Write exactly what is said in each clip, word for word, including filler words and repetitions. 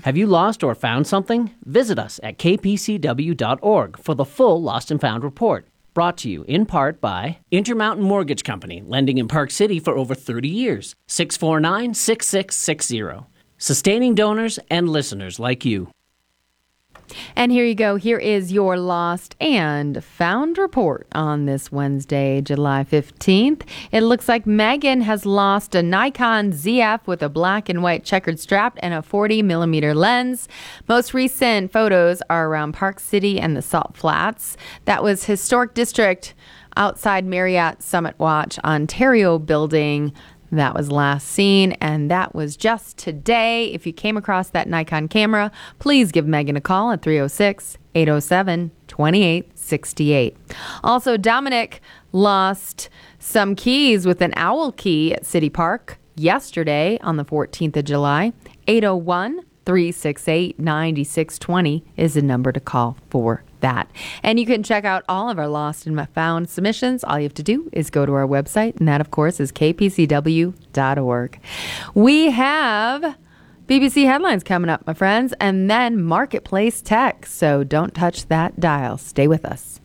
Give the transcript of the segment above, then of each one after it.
Have you lost or found something? Visit us at k p c w dot org for the full Lost and Found report. Brought to you in part by Intermountain Mortgage Company, lending in Park City for over thirty years. six four nine, six six six zero. Sustaining donors and listeners like you. And here you go. Here is your Lost and Found report on this Wednesday, July fifteenth. It looks like Megan has lost a Nikon Z F with a black and white checkered strap and a forty millimeter lens. Most recent photos are around Park City and the Salt Flats. That was Historic District outside Marriott Summit Watch Ontario building. That was last seen, and that was just today. If you came across that Nikon camera, please give Megan a call at three oh six, eight oh seven, two eight six eight. Also, Dominic lost some keys with an owl key at City Park yesterday on the fourteenth of July. eight oh one, three six eight, nine six two zero is the number to call for that. And you can check out all of our Lost and Found submissions. All you have to do is go to our website, and that, of course, is k p c w dot org. We have B B C headlines coming up, my friends, and then Marketplace Tech. So don't touch that dial. Stay with us.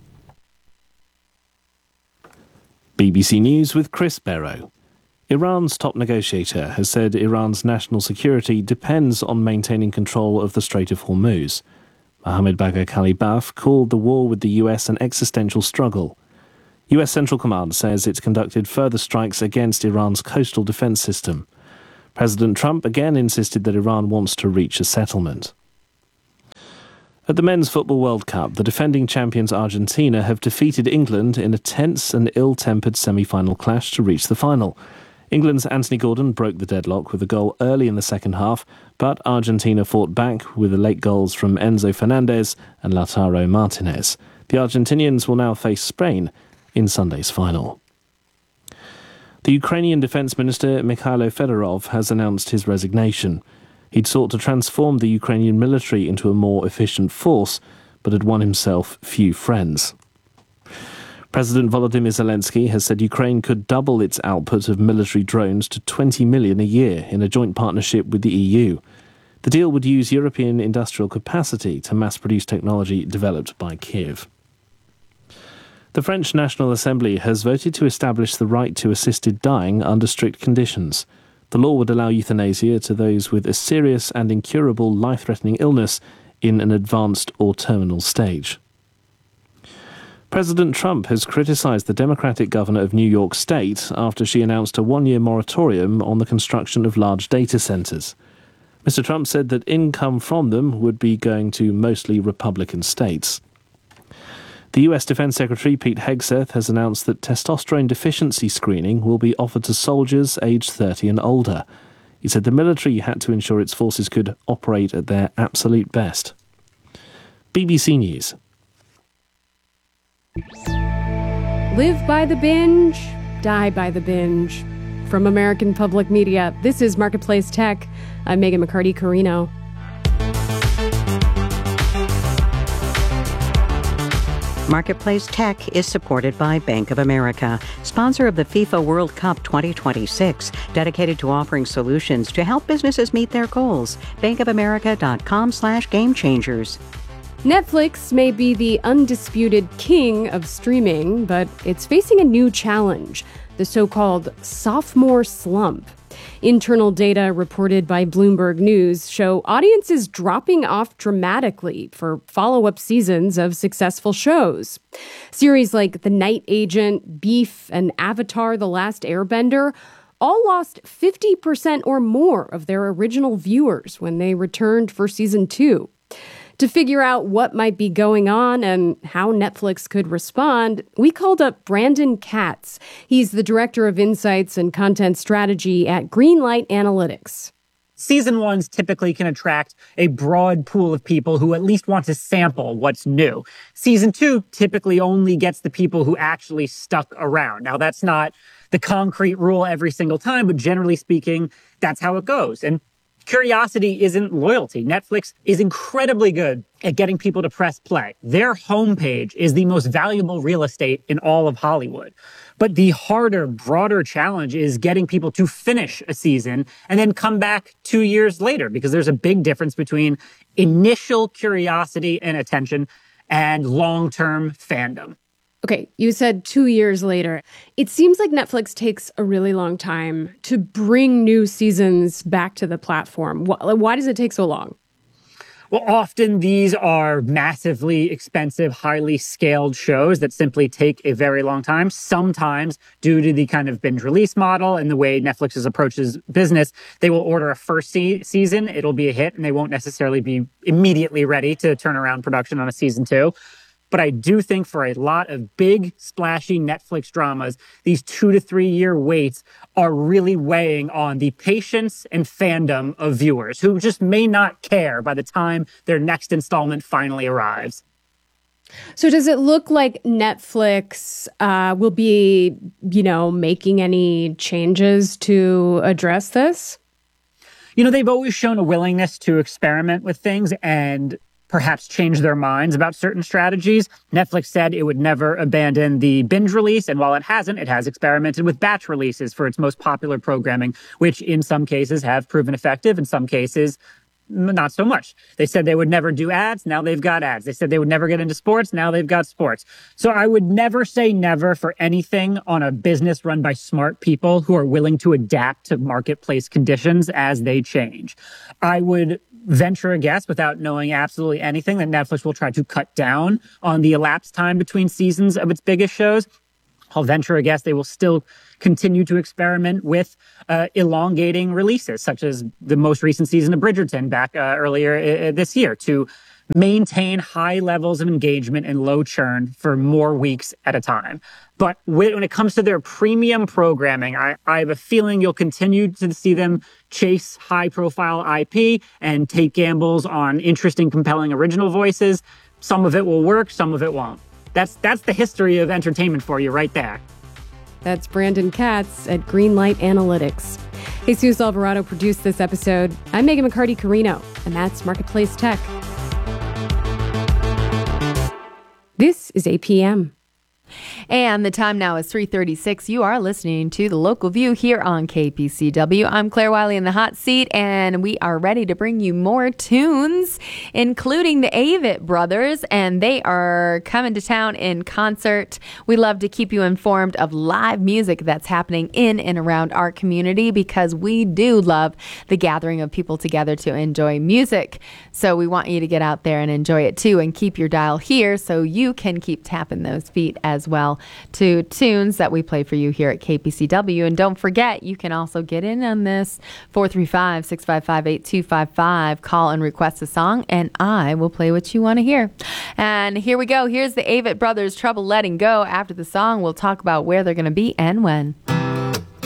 B B C News with Chris Barrow. Iran's top negotiator has said Iran's national security depends on maintaining control of the Strait of Hormuz. Mohammed Bagher Khalibaf called the war with the U S an existential struggle. U S Central Command says it's conducted further strikes against Iran's coastal defense system. President Trump again insisted that Iran wants to reach a settlement. At the Men's Football World Cup, the defending champions Argentina have defeated England in a tense and ill-tempered semi-final clash to reach the final. England's Anthony Gordon broke the deadlock with a goal early in the second half, but Argentina fought back with the late goals from Enzo Fernandez and Lautaro Martinez. The Argentinians will now face Spain in Sunday's final. The Ukrainian Defence Minister Mikhailo Fedorov has announced his resignation. He'd sought to transform the Ukrainian military into a more efficient force, but had won himself few friends. President Volodymyr Zelensky has said Ukraine could double its output of military drones to twenty million a year in a joint partnership with the E U. The deal would use European industrial capacity to mass-produce technology developed by Kiev. The French National Assembly has voted to establish the right to assisted dying under strict conditions. The law would allow euthanasia to those with a serious and incurable life-threatening illness in an advanced or terminal stage. President Trump has criticized the Democratic governor of New York State after she announced a one-year moratorium on the construction of large data centers. Mister Trump said that income from them would be going to mostly Republican states. The U S Defense Secretary Pete Hegseth has announced that testosterone deficiency screening will be offered to soldiers aged thirty and older. He said the military had to ensure its forces could operate at their absolute best. B B C News. Live by the binge, die by the binge. From American Public Media, this is Marketplace Tech. I'm Megan McCarty-Carino. Marketplace Tech is supported by Bank of America, sponsor of the FIFA World Cup twenty twenty-six, dedicated to offering solutions to help businesses meet their goals. bankofamerica.com slash game changers. Netflix may be the undisputed king of streaming, but it's facing a new challenge, the so-called sophomore slump. Internal data reported by Bloomberg News show audiences dropping off dramatically for follow-up seasons of successful shows. Series like The Night Agent, Beef, and Avatar: The Last Airbender all lost fifty percent or more of their original viewers when they returned for season two. To figure out what might be going on and how Netflix could respond, we called up Brandon Katz. He's the Director of Insights and Content Strategy at Greenlight Analytics. Season ones typically can attract a broad pool of people who at least want to sample what's new. Season two typically only gets the people who actually stuck around. Now, that's not the concrete rule every single time, but generally speaking, that's how it goes. And curiosity isn't loyalty. Netflix is incredibly good at getting people to press play. Their homepage is the most valuable real estate in all of Hollywood. But the harder, broader challenge is getting people to finish a season and then come back two years later, because there's a big difference between initial curiosity and attention and long-term fandom. Okay, you said two years later. It seems like Netflix takes a really long time to bring new seasons back to the platform. Why, why does it take so long? Well, often these are massively expensive, highly scaled shows that simply take a very long time. Sometimes, due to the kind of binge release model and the way Netflix approaches business, they will order a first se- season, it'll be a hit, and they won't necessarily be immediately ready to turn around production on a season two. But I do think for a lot of big, splashy Netflix dramas, these two to three year waits are really weighing on the patience and fandom of viewers who just may not care by the time their next installment finally arrives. So does it look like Netflix uh, will be, you know, making any changes to address this? You know, they've always shown a willingness to experiment with things and perhaps change their minds about certain strategies. Netflix said it would never abandon the binge release, and while it hasn't, it has experimented with batch releases for its most popular programming, which in some cases have proven effective, in some cases not so much. They said they would never do ads, now they've got ads. They said they would never get into sports, now they've got sports. So I would never say never for anything on a business run by smart people who are willing to adapt to marketplace conditions as they change. I would venture a guess without knowing absolutely anything that Netflix will try to cut down on the elapsed time between seasons of its biggest shows. I'll venture a guess they will still continue to experiment with uh, elongating releases, such as the most recent season of Bridgerton back uh, earlier uh, this year, to maintain high levels of engagement and low churn for more weeks at a time. But when it comes to their premium programming, I, I have a feeling you'll continue to see them chase high-profile I P and take gambles on interesting, compelling original voices. Some of it will work, some of it won't. That's that's the history of entertainment for you right there. That's Brandon Katz at Greenlight Analytics. Jesus Alvarado produced this episode. I'm Megan McCarty-Carino, and that's Marketplace Tech. This is A P M. And the time now is three thirty-six. You are listening to The Local View here on K P C W. I'm Claire Wiley in the hot seat, and we are ready to bring you more tunes, including the Avett Brothers, and they are coming to town in concert. We love to keep you informed of live music that's happening in and around our community, because we do love the gathering of people together to enjoy music. So we want you to get out there and enjoy it too, and keep your dial here so you can keep tapping those feet as well to tunes that we play for you here at K P C W. And don't forget, you can also get in on this. Four three five, six five five, eight two five five. Call and request a song, and I will play what you want to hear. And here we go. Here's the Avett Brothers, Trouble Letting Go. After the song, we'll talk about where they're going to be and when.